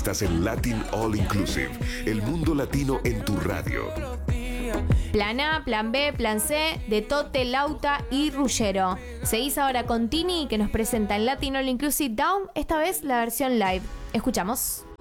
Estás en Latin All Inclusive, el mundo latino en tu radio. Plan A, plan B, plan C, de Tote, Lauta y Ruggero. Seguís ahora con Tini, que nos presenta en Latin All Inclusive Down, esta vez la versión live. Escuchamos.